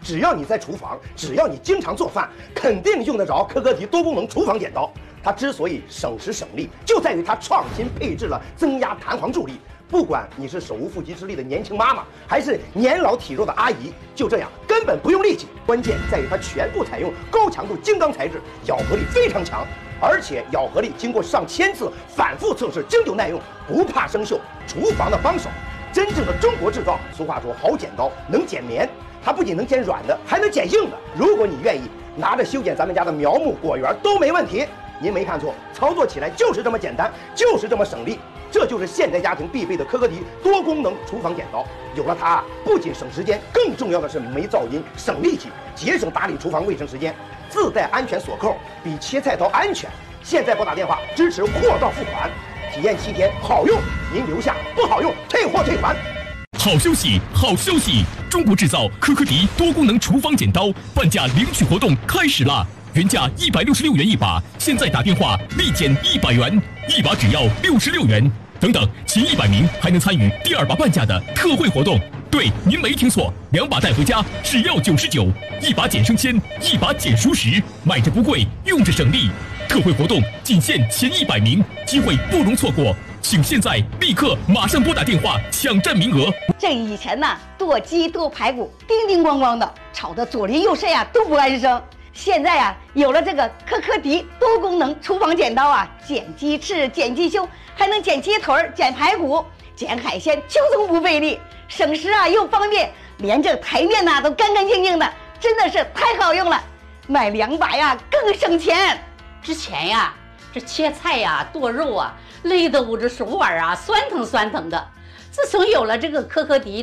只要你在厨房，只要你经常做饭，肯定用得着科科迪多功能厨房剪刀。它之所以省时省力，就在于它创新配置了增压弹簧助力。不管你是手无缚鸡之力的年轻妈妈，还是年老体弱的阿姨，就这样根本不用力气。关键在于它全部采用高强度精钢材质，咬合力非常强，而且咬合力经过上千次反复测试，经久耐用，不怕生锈。厨房的帮手，真正的中国制造。俗话说，好剪刀能剪棉，它不仅能剪软的，还能剪硬的。如果你愿意，拿着修剪咱们家的苗木、果园都没问题。您没看错，操作起来就是这么简单，就是这么省力。这就是现代家庭必备的科科迪多功能厨房剪刀。有了它，不仅省时间，更重要的是没噪音、省力气，节省打理厨房卫生时间。自带安全锁扣，比切菜刀安全。现在拨打电话支持货到付款，体验7天，好用您留下，不好用退货退款。 好消息，好消息！中国制造科科迪多功能厨房剪刀半价领取活动开始啦！原价166元一把，现在打电话立减100元，一把只要66元。等等，前100名还能参与第2把半价的特惠活动。对，您没听错，2把带回家只要99，一把减生鲜，一把减熟食，买着不贵，用着省力。特惠活动仅限前100名，机会不容错过，请现在立刻马上拨打电话抢占名额。 这以前呢，剁鸡剁排骨，叮叮咣咣的，吵得左邻右舍呀都不安生。现在呀，有了这个科科迪多功能厨房剪刀啊，剪鸡翅、剪鸡胸，还能剪鸡腿、剪排骨、剪海鲜，轻松不费力，省时啊又方便，连这台面呐都干干净净的，真的是太好用了。买2把呀更省钱。 之前呀，这切菜呀、剁肉啊，累得我这手腕啊酸疼酸疼的。自从有了这个科科迪